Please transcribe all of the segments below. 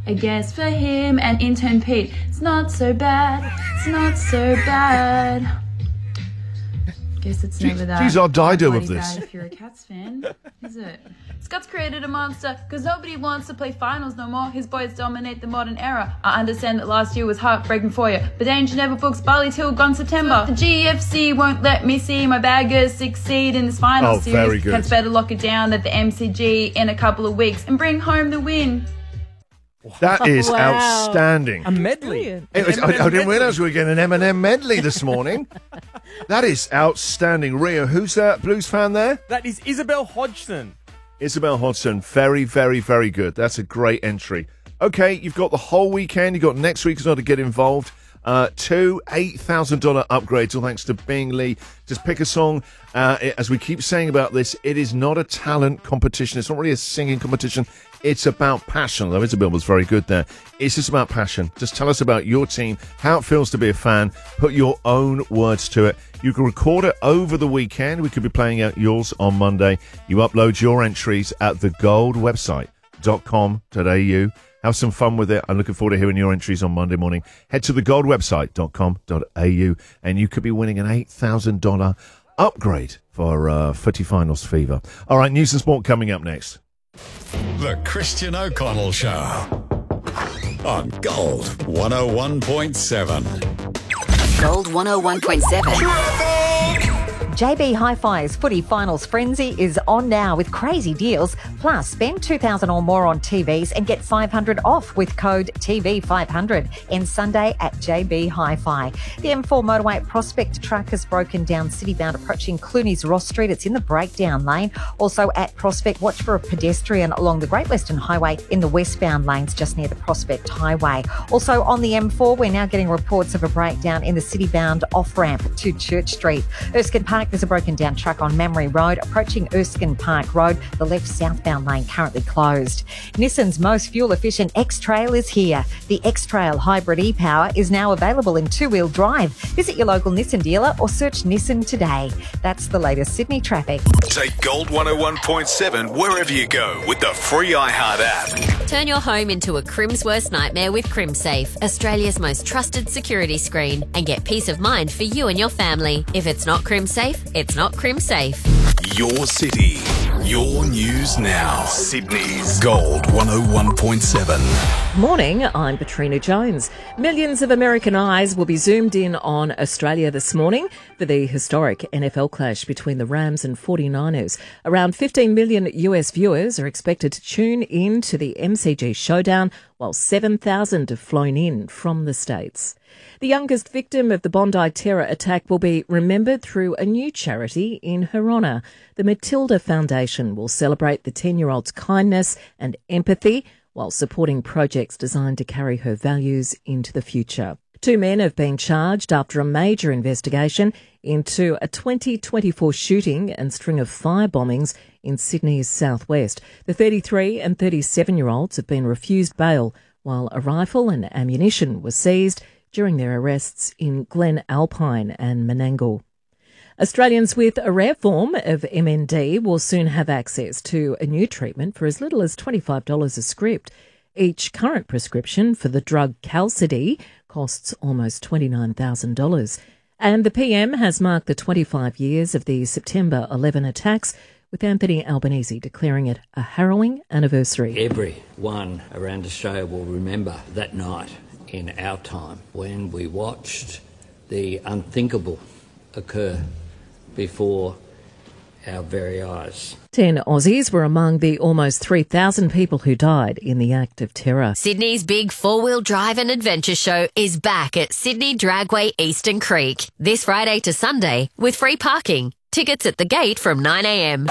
I guess for him and intern Pete, it's not so bad. It's not so bad. Guess it's never that. She's our Dido of this. Bad if you're a Cats fan, is it? Scott's created a monster because nobody wants to play finals no more. His boys dominate the modern era. I understand that last year was heartbreaking for you, but Danger never books Bali till gone September. The GFC won't let me see my baggers succeed in this final series. Very good. Cats better lock it down at the MCG in a couple of weeks and bring home the win. That is outstanding. A medley. I didn't realise we were getting an Eminem medley this morning. That is outstanding. Ria, who's that blues fan there? That is Isabel Hodgson. Isabel Hodgson. Very, very, very good. That's a great entry. Okay, you've got the whole weekend. You've got next week as well to get involved. 2 $8,000 upgrades, all thanks to Bingley. Just pick a song. As we keep saying about this, it is not a talent competition. It's not really a singing competition. It's about passion. Though Isabel was very good there. It's just about passion. Just tell us about your team, how it feels to be a fan. Put your own words to it. You can record it over the weekend. We could be playing out yours on Monday. You upload your entries at thegoldwebsite.com.au. Have some fun with it. I'm looking forward to hearing your entries on Monday morning. Head to thegoldwebsite.com.au and you could be winning an $8,000 upgrade for Footy Finals Fever. All right, news and sport coming up next. The Christian O'Connell Show on Gold 101.7. Gold 101.7. JB Hi-Fi's Footy Finals Frenzy is on now with crazy deals. Plus, spend $2,000 or more on TVs and get $500 off with code TV500. Ends Sunday at JB Hi-Fi. The M4 motorway at Prospect truck has broken down citybound approaching Clooney's Ross Street. It's in the breakdown lane. Also at Prospect, watch for a pedestrian along the Great Western Highway in the westbound lanes just near the Prospect Highway. Also on the M4, we're now getting reports of a breakdown in the citybound off-ramp to Church Street. Erskine Park, there's a broken down truck on Mamre Road approaching Erskine Park Road. The left southbound lane currently closed. Nissan's most fuel-efficient X-Trail is here. The X-Trail Hybrid e-Power is now available in two-wheel drive. Visit your local Nissan dealer or search Nissan today. That's the latest Sydney traffic. Take Gold 101.7 wherever you go with the free iHeart app. Turn your home into a Crim's worst nightmare with CrimSafe, Australia's most trusted security screen, and get peace of mind for you and your family. If it's not CrimSafe, it's not CrimSafe. Your city, your news now. Sydney's Gold 101.7. Morning, I'm Katrina Jones. Millions of American eyes will be zoomed in on Australia this morning for the historic NFL clash between the Rams and 49ers. Around 15 million US viewers are expected to tune in to the MCG showdown, while 7,000 have flown in from the States. The youngest victim of the Bondi terror attack will be remembered through a new charity in her honour. The Matilda Foundation will celebrate the 10-year-old's kindness and empathy while supporting projects designed to carry her values into the future. 2 men have been charged after a major investigation into a 2024 shooting and string of fire bombings in Sydney's southwest. The 33 and 37-year-olds have been refused bail, while a rifle and ammunition were seized during their arrests in Glen Alpine and Menangle. Australians with a rare form of MND will soon have access to a new treatment for as little as $25 a script. Each current prescription for the drug Qalsody costs almost $29,000. And the PM has marked the 25 years of the September 11 attacks, with Anthony Albanese declaring it a harrowing anniversary. Everyone around Australia will remember that night in our time when we watched the unthinkable occur before our very eyes. 10 Aussies were among the almost 3,000 people who died in the act of terror. Sydney's big four-wheel drive and adventure show is back at Sydney Dragway Eastern Creek this Friday to Sunday with free parking. Tickets at the gate from 9 a.m.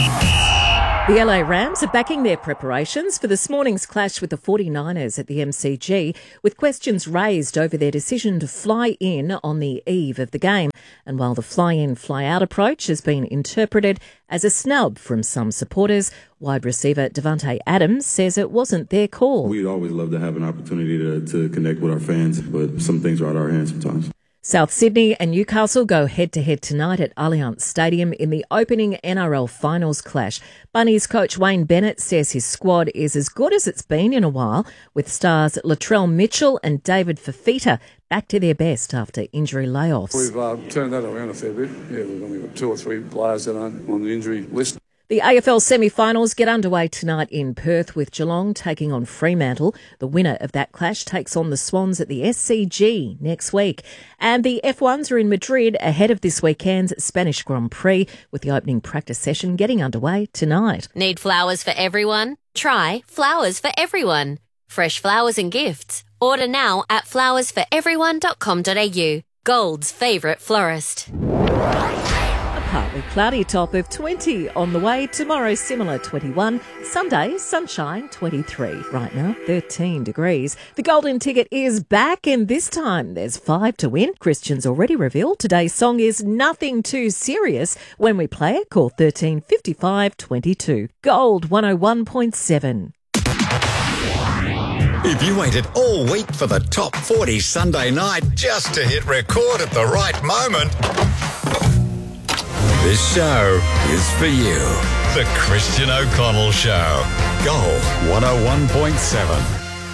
The LA Rams are backing their preparations for this morning's clash with the 49ers at the MCG, with questions raised over their decision to fly in on the eve of the game. And while the fly-in, fly-out approach has been interpreted as a snub from some supporters, wide receiver Davante Adams says it wasn't their call. We'd always love to have an opportunity to connect with our fans, but some things are out of our hands sometimes. South Sydney and Newcastle go head-to-head tonight at Allianz Stadium in the opening NRL Finals clash. Bunnies coach Wayne Bennett says his squad is as good as it's been in a while, with stars Latrell Mitchell and David Fafita back to their best after injury layoffs. We've turned that around a fair bit. Yeah, we've only got 2 or 3 players that aren't on the injury list. The AFL semi-finals get underway tonight in Perth with Geelong taking on Fremantle. The winner of that clash takes on the Swans at the SCG next week. And the F1s are in Madrid ahead of this weekend's Spanish Grand Prix, with the opening practice session getting underway tonight. Need flowers for everyone? Try Flowers for Everyone. Fresh flowers and gifts. Order now at flowersforeveryone.com.au. Gold's favourite florist. Partly cloudy, top of 20 on the way. Tomorrow, similar 21. Sunday, sunshine, 23. Right now, 13 degrees. The golden ticket is back, and this time there's 5 to win. Christian's already revealed today's song is Nothing Too Serious. When we play it, call 13 55 22. Gold 101.7. If you waited all week for the top 40 Sunday night just to hit record at the right moment, this show is for you. The Christian O'Connell Show. Gold 101.7.